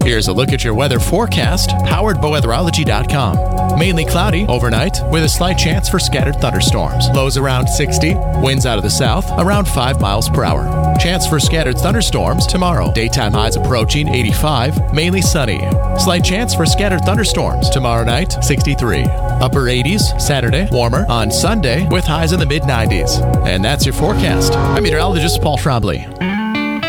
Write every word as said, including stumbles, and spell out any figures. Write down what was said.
Here's a look at your weather forecast, powered by weatherology dot com. Mainly cloudy overnight with a slight chance for scattered thunderstorms. Lows around sixty, winds out of the south around five miles per hour. Chance for scattered thunderstorms tomorrow. Daytime highs approaching eighty-five, mainly sunny. Slight chance for scattered thunderstorms tomorrow night, sixty-three. Upper eighties Saturday, warmer on Sunday with highs in the mid nineties. And that's your forecast. I'm meteorologist Paul Trombley.